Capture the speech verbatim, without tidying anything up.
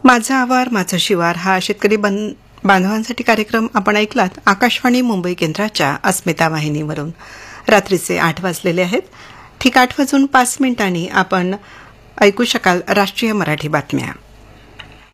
माझा आवार माझं शिवार हा शेतकरी बं- बांधवांसाठी कार्यक्रम आपण ऐकलात आकाशवाणी मुंबई केंद्राच्या अस्मिता वाहिनीवरून. रात्रीचे आठ वाजलेले आहेत. ठीक आठ वाजून पाच मिनिटांनी आपण ऐकू शकाल राष्ट्रीय मराठी बातम्या.